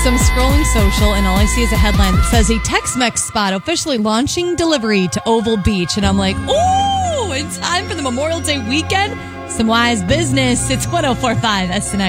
So I'm scrolling social, and all I see is a headline that says a Tex-Mex spot officially launching delivery to Oval Beach. And I'm like, ooh, in time for the Memorial Day weekend. Some wise business. It's 104.5 SNX.